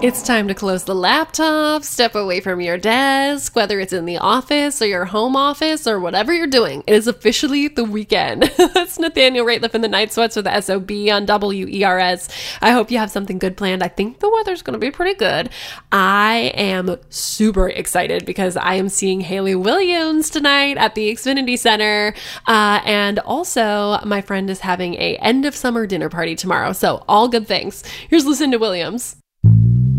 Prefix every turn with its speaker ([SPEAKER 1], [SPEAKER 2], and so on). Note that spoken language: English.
[SPEAKER 1] It's time to close the laptop, step away from your desk, whether it's in the office or your home office or whatever you're doing. It is officially the weekend. It's Nathaniel Rateliff in the Night Sweats with the SOB on WERS. I hope you have something good planned. I think the weather's going to be pretty good. I am super excited because I am seeing Hayley Williams tonight at the Xfinity Center. And also, my friend is having a end of summer dinner party tomorrow. So all good things. Here's Lucinda Williams.